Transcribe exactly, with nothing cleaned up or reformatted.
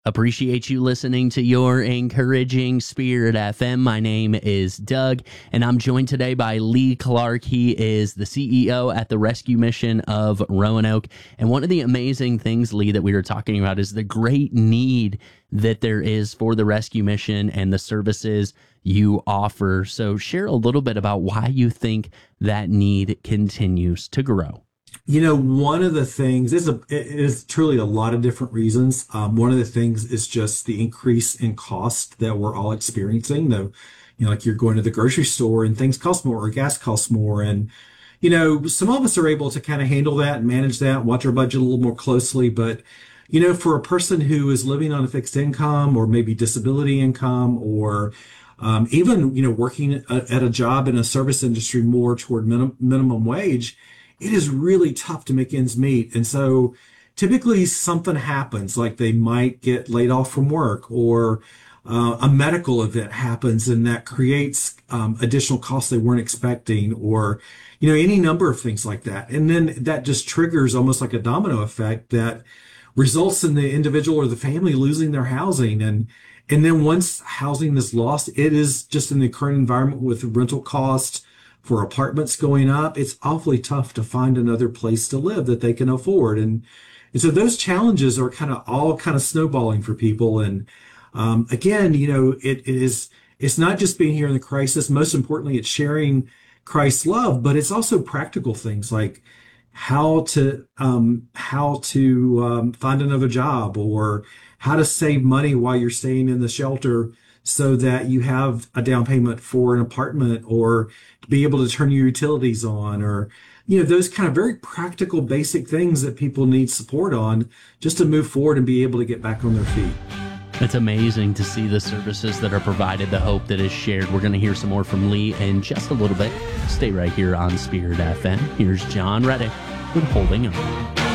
Appreciate you listening to your encouraging Spirit F M. My name is Doug, and I'm joined today by Lee Clark. He is the C E O at the Rescue Mission of Roanoke. And one of the amazing things, Lee, that we were talking about is the great need that there is for the Rescue Mission and the services you offer. So share a little bit about why you think that need continues to grow. You know, one of the things is a it is truly a lot of different reasons. Um, one of the things is just the increase in cost that we're all experiencing. Though, you know, like you're going to the grocery store and things cost more, or gas costs more, and you know, some of us are able to kind of handle that and manage that, watch our budget a little more closely. But you know, for a person who is living on a fixed income, or maybe disability income, or um, even you know, working at a job in a service industry more toward minim- minimum wage. It is really tough to make ends meet. And so typically something happens, like they might get laid off from work, or uh, a medical event happens and that creates um, additional costs they weren't expecting, or, you know, any number of things like that. And then that just triggers almost like a domino effect that results in the individual or the family losing their housing. And, and then once housing is lost, it is just in the current environment with rental costs, for apartments going up, it's awfully tough to find another place to live that they can afford. And, and so those challenges are kind of all kind of snowballing for people. And um, again, you know, it, it is, it's not just being here in the crisis. Most importantly, it's sharing Christ's love, but it's also practical things like how to, um, how to um, find another job, or how to save money while you're staying in the shelter so that you have a down payment for an apartment, or to be able to turn your utilities on, or, you know, those kind of very practical, basic things that people need support on just to move forward and be able to get back on their feet. It's amazing to see the services that are provided, the hope that is shared. We're going to hear some more from Lee in just a little bit. Stay right here on Spirit F M. Here's John Reddick with Holding On.